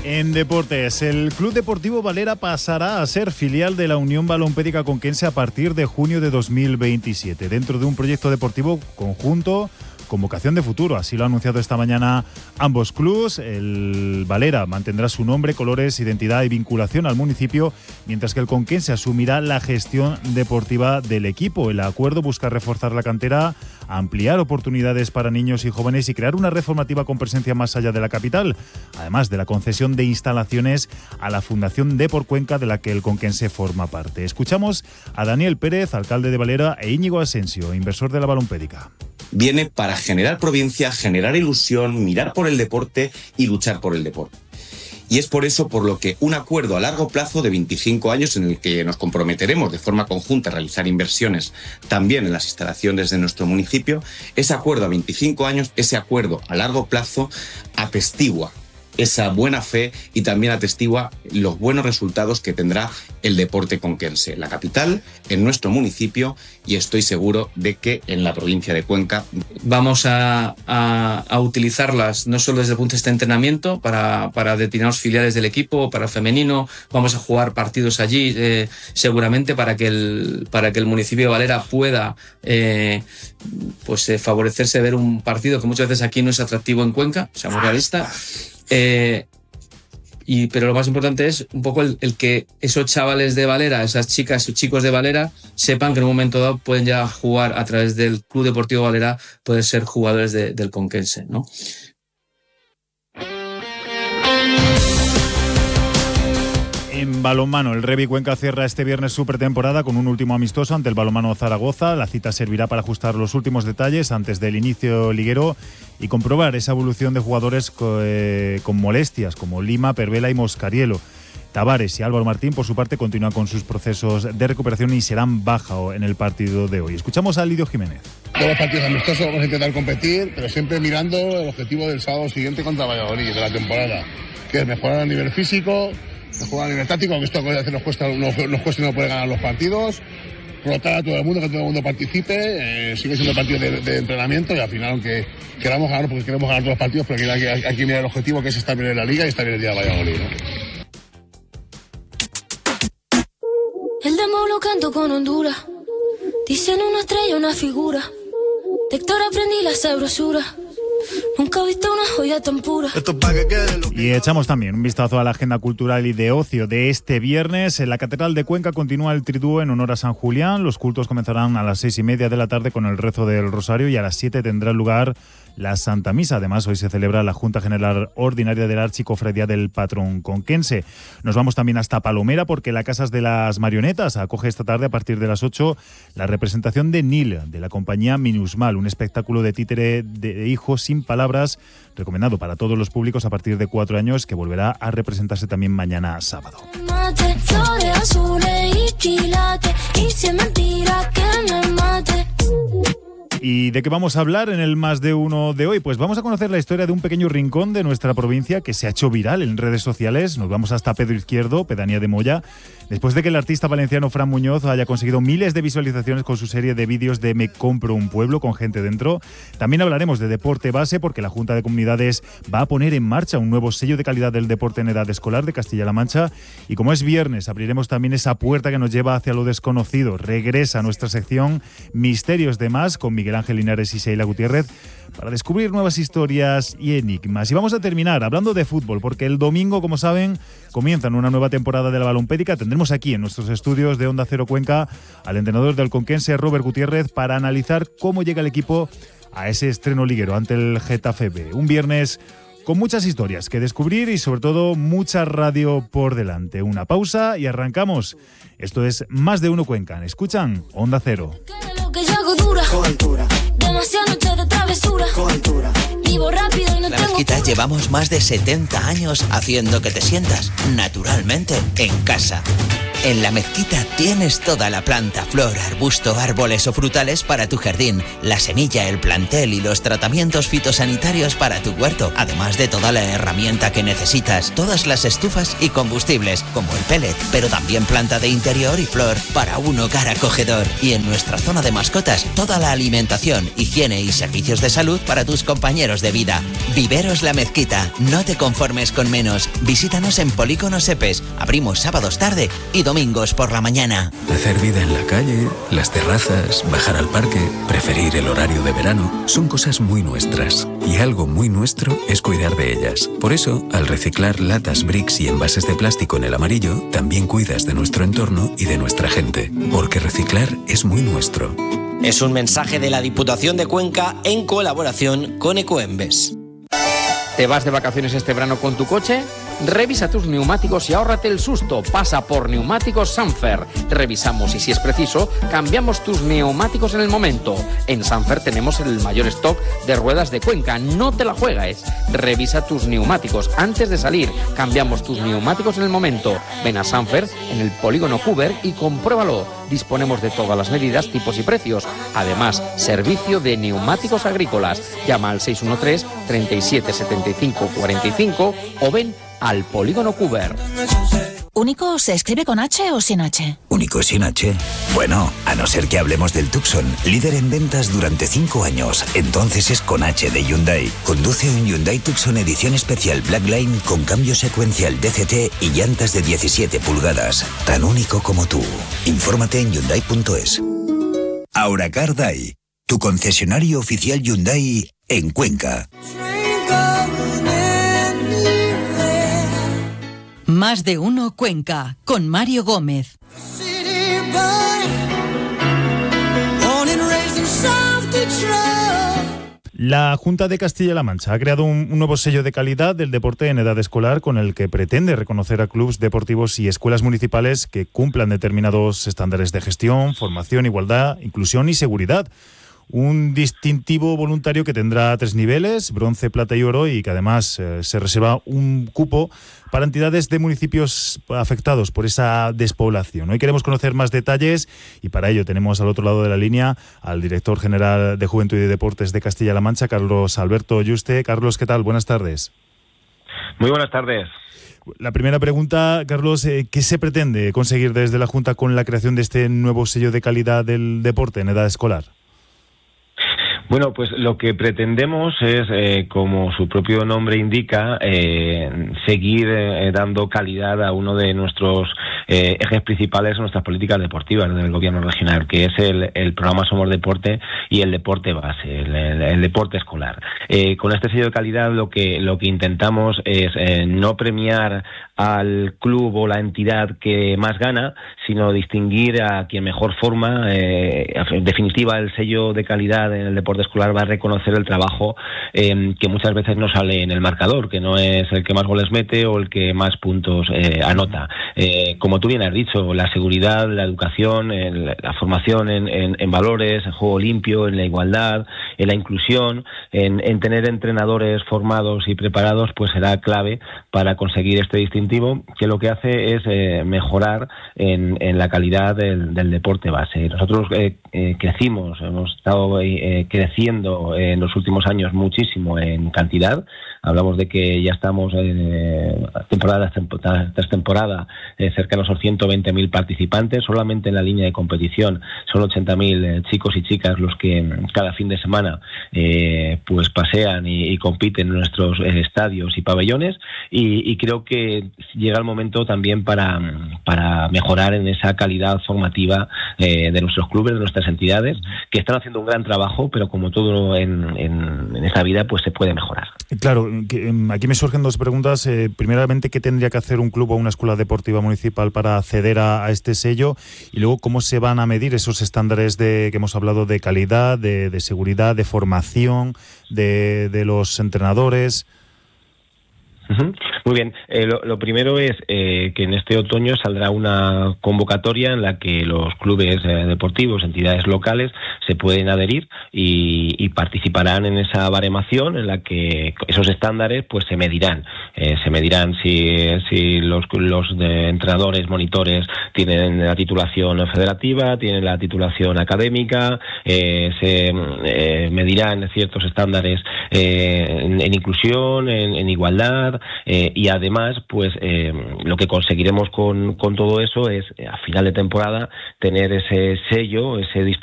En deportes, el Club Deportivo Valera pasará a ser filial de la Unión Balompédica Conquense a partir de junio de 2027, dentro de un proyecto deportivo conjunto con vocación de futuro. Así lo ha anunciado esta mañana ambos clubes. El Valera mantendrá su nombre, colores, identidad y vinculación al municipio, mientras que el Conquense asumirá la gestión deportiva del equipo. El acuerdo busca reforzar la cantera, ampliar oportunidades para niños y jóvenes y crear una red formativa con presencia más allá de la capital, además de la concesión de instalaciones a la Fundación Depor Cuenca, de la que el Conquense forma parte. Escuchamos a Daniel Pérez, alcalde de Valera, e Íñigo Asensio, inversor de la Balompédica. Viene para generar provincia, generar ilusión, mirar por el deporte y luchar por el deporte. Y es por eso por lo que un acuerdo a largo plazo de 25 años en el que nos comprometeremos de forma conjunta a realizar inversiones también en las instalaciones de nuestro municipio, ese acuerdo a 25 años, ese acuerdo a largo plazo atestigua esa buena fe y también atestigua los buenos resultados que tendrá el deporte conquense, la capital, en nuestro municipio, y estoy seguro de que en la provincia de Cuenca. Vamos a utilizarlas no solo desde el punto de vista de entrenamiento para determinados filiales del equipo, para femenino, vamos a jugar partidos allí seguramente para que el municipio de Valera pueda favorecerse de ver un partido que muchas veces aquí no es atractivo en Cuenca, seamos realistas. Pero lo más importante es un poco el que esos chavales de Valera, esas chicas y chicos de Valera, sepan que en un momento dado pueden ya jugar a través del Club Deportivo Valera, pueden ser jugadores del Conquense, ¿no? En balonmano, el Revi Cuenca cierra este viernes su pretemporada con un último amistoso ante el Balonmano Zaragoza. La cita servirá para ajustar los últimos detalles antes del inicio liguero y comprobar esa evolución de jugadores con molestias como Lima, Pervela y Moscarielo. Tavares y Álvaro Martín, por su parte, continúan con sus procesos de recuperación y serán baja en el partido de hoy. Escuchamos a Lidio Jiménez. Todos los partidos amistosos vamos a intentar competir, pero siempre mirando el objetivo del sábado siguiente contra Valladolid de la temporada, que es mejorar a nivel físico, mejorar a nivel táctico, aunque esto a veces nos cuesta no poder ganar los partidos, rotar a todo el mundo, que todo el mundo participe, sigue siendo partido de entrenamiento y al final, aunque queramos ganar, porque queremos ganar todos los partidos, pero hay que mirar el objetivo, que es estar bien en la Liga y estar bien el día de Valladolid, ¿no? El demo lo canto con Honduras. Dicen una estrella, una figura. De Héctor aprendí la sabrosura. Nunca he visto una joya tan pura. Y echamos también un vistazo a la agenda cultural y de ocio de este viernes. En la Catedral de Cuenca continúa el triduo en honor a San Julián. Los cultos comenzarán a las 6:30 de la tarde con el rezo del Rosario y a las 7 tendrá lugar la Santa Misa. Además, hoy se celebra la Junta General Ordinaria de la Archicofradía del Patrón Conquense. Nos vamos también hasta Palomera porque la Casas de las Marionetas acoge esta tarde a partir de las 8 la representación de Nil, de la compañía Minusmal, un espectáculo de títere de hijos sin palabras, recomendado para todos los públicos a partir de 4 años, que volverá a representarse también mañana sábado. ¿Y de qué vamos a hablar en el Más de Uno de hoy? Pues vamos a conocer la historia de un pequeño rincón de nuestra provincia que se ha hecho viral en redes sociales. Nos vamos hasta Pedro Izquierdo, pedanía de Moya, después de que el artista valenciano Fran Muñoz haya conseguido miles de visualizaciones con su serie de vídeos de Me compro un pueblo con gente dentro. También hablaremos de deporte base porque la Junta de Comunidades va a poner en marcha un nuevo sello de calidad del deporte en edad escolar de Castilla-La Mancha. Y como es viernes, abriremos también esa puerta que nos lleva hacia lo desconocido. Regresa a nuestra sección Misterios de Más con Miguel Ángel Linares y Sheila Gutiérrez para descubrir nuevas historias y enigmas. Y vamos a terminar hablando de fútbol, porque el domingo, como saben, comienzan una nueva temporada de la Balompédica. Tendremos aquí en nuestros estudios de Onda Cero Cuenca al entrenador del Conquense, Robert Gutiérrez, para analizar cómo llega el equipo a ese estreno liguero ante el Getafe B. Un viernes con muchas historias que descubrir y sobre todo mucha radio por delante. Una pausa y arrancamos. Esto es Más de Uno Cuenca. Escuchan Onda Cero. La Mezquita llevamos más de 70 años haciendo que te sientas naturalmente en casa. En La Mezquita tienes toda la planta, flor, arbusto, árboles o frutales para tu jardín, la semilla, el plantel y los tratamientos fitosanitarios para tu huerto, además de toda la herramienta que necesitas, todas las estufas y combustibles, como el pellet, pero también planta de interior y flor para un hogar acogedor. Y en nuestra zona de mascotas, toda la alimentación, higiene y servicios de salud para tus compañeros de vida. Viveros La Mezquita, no te conformes con menos. Visítanos en Polígono Sepes, abrimos sábados tarde y domingos por la mañana. Hacer vida en la calle, las terrazas, bajar al parque, preferir el horario de verano, son cosas muy nuestras. Y algo muy nuestro es cuidar de ellas. Por eso, al reciclar latas, bricks y envases de plástico en el amarillo, también cuidas de nuestro entorno y de nuestra gente. Porque reciclar es muy nuestro. Es un mensaje de la Diputación de Cuenca en colaboración con Ecoembes. ¿Te vas de vacaciones este verano con tu coche? Revisa tus neumáticos y ahórrate el susto. Pasa por Neumáticos Sanfer. Revisamos y, si es preciso, cambiamos tus neumáticos en el momento. En Sanfer tenemos el mayor stock de ruedas de Cuenca. No te la juegues. Revisa tus neumáticos antes de salir. Cambiamos tus neumáticos en el momento. Ven a Sanfer en el Polígono Cuber y compruébalo. Disponemos de todas las medidas, tipos y precios. Además, servicio de neumáticos agrícolas. Llama al 613 37 75 45 o ven al Polígono Cuber. ¿Único se escribe con H o sin H? ¿Único sin H? Bueno, a no ser que hablemos del Tucson, líder en ventas durante 5 años. Entonces es con H de Hyundai. Conduce un Hyundai Tucson edición especial Blackline con cambio secuencial DCT y llantas de 17 pulgadas. Tan único como tú. Infórmate en Hyundai.es. Auracar Dai, tu concesionario oficial Hyundai en Cuenca. Más de uno Cuenca, con Mario Gómez. La Junta de Castilla-La Mancha ha creado un nuevo sello de calidad del deporte en edad escolar con el que pretende reconocer a clubes deportivos y escuelas municipales que cumplan determinados estándares de gestión, formación, igualdad, inclusión y seguridad. Un distintivo voluntario que tendrá 3 niveles, bronce, plata y oro, y que además se reserva un cupo para entidades de municipios afectados por esa despoblación. Hoy queremos conocer más detalles y para ello tenemos al otro lado de la línea al director general de Juventud y Deportes de Castilla-La Mancha, Carlos Alberto Yuste. Carlos, ¿qué tal? Buenas tardes. Muy buenas tardes. La primera pregunta, Carlos, ¿qué se pretende conseguir desde la Junta con la creación de este nuevo sello de calidad del deporte en edad escolar? Bueno, pues lo que pretendemos es, como su propio nombre indica, seguir dando calidad a uno de nuestros ejes principales de nuestras políticas deportivas del gobierno regional, que es el programa Somos Deporte y el deporte base, el deporte escolar. Con este sello de calidad lo que intentamos es no premiar al club o la entidad que más gana, sino distinguir a quien mejor forma. En definitiva, el sello de calidad en el deporte escolar va a reconocer el trabajo que muchas veces no sale en el marcador, que no es el que más goles mete o el que más puntos anota. Como tú bien has dicho, la seguridad, la educación, la formación en valores, en juego limpio, en la igualdad, en la inclusión, en tener entrenadores formados y preparados, pues será clave para conseguir este distintivo, que lo que hace es mejorar en la calidad del deporte base. Nosotros crecimos, hemos estado creciendo en los últimos años muchísimo en cantidad. Hablamos de que ya estamos temporada tras temporada cerca de los 120.000 participantes. Solamente en la línea de competición son 80.000 chicos y chicas los que cada fin de semana pues pasean y compiten en nuestros estadios y pabellones, y creo que llega el momento también para mejorar en esa calidad formativa de nuestros clubes, de nuestras entidades, que están haciendo un gran trabajo, pero como todo en esta vida, pues se puede mejorar. Claro, aquí me surgen 2 preguntas. Primeramente, ¿qué tendría que hacer un club o una escuela deportiva municipal para acceder a este sello? Y luego, ¿cómo se van a medir esos estándares que hemos hablado de calidad, de seguridad, de formación, de los entrenadores? Muy bien. Lo primero es que en este otoño saldrá una convocatoria en la que los clubes deportivos, entidades locales, se pueden adherir y participarán en esa baremación en la que esos estándares pues se medirán. Se medirán si los entrenadores, monitores tienen la titulación federativa, tienen la titulación académica, se medirán ciertos estándares en inclusión, en igualdad. Y además, pues lo que conseguiremos con todo eso es, a final de temporada, tener ese sello, ese